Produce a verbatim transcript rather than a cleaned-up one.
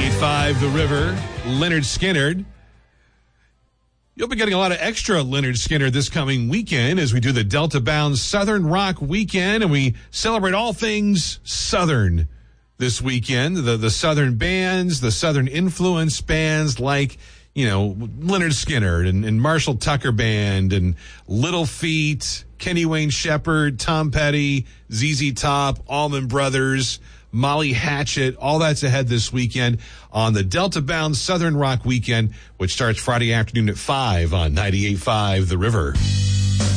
ninety-eight point five The River, Lynyrd Skynyrd. You'll be getting a lot of extra Lynyrd Skynyrd this coming weekend as we do the Delta Bound Southern Rock Weekend, and we celebrate all things Southern this weekend. The the Southern bands, the Southern influence bands like, you know, Lynyrd Skynyrd and, and Marshall Tucker Band and Little Feat, Kenny Wayne Shepherd, Tom Petty, Z Z Top, Allman Brothers, Molly Hatchet, all that's ahead this weekend on the Delta Bound Southern Rock Weekend, which starts Friday afternoon at five on ninety-eight point five The River.